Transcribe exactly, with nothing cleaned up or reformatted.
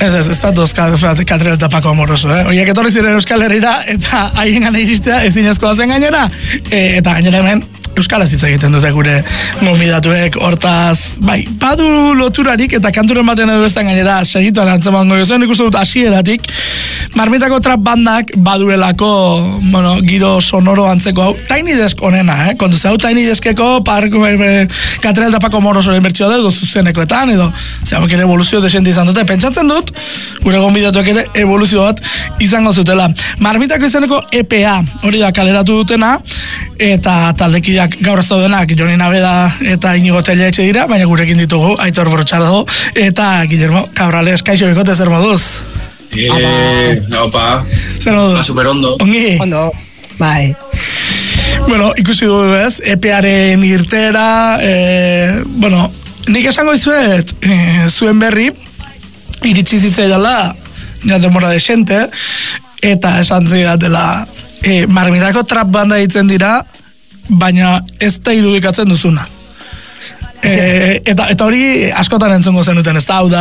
Ez ez, ez da dozka Katrel eta Pako Amoroso, eh? Oiek etorri ziren Euskal Herrira eta haien gana iristea ezinezkoa zen gainera, e, eta gainera hemen euskaraz hitz egiten dute gure gonbidatuek, hortaz, bai, badu loturarik eta kanturen baten edo bestan gainera segituan antzeman goio zen, ikusten dut hasieratik Marmitako trap bandak baduelako, bueno, giro sonoro antzeko hau, Tiny Desk onena, eh? Kontu hau Tiny Deskeko parko, e, Katrel eta Pako Amorosoren bertsioa da, edo zuzenekoetan, edo, ze hauek ere evoluzio desente izan dute, pentsatzen dut, gure gonbidatuak ere evoluzio bat izango zutela. Marmitako izeneko E P A, hori da kaleratu dutena, eta taldekideak gaur ez daudenak, Joni Naveda eta Inigo Telletxe dira, baina gurekin ditugu, Aitor Bortxardo eta Guillermo Cabrales. Kaixo bikote, zer moduz? Eh, opa. Zer moduz? Ba, super ondo. Ongi? Ondo, bai. Bueno, ikusi dugu ez, E P A-ren irtera, e, bueno, nik esango izuet, e, zuen berri, iritsi zitzaidala, ja demora desente, eta esan zidatela, e, Marmitako trap banda ditzen dira, baina ez da irudikatzen duzuna. E, eta, eta hori askotan entzungo zenuten, ez da, hau da,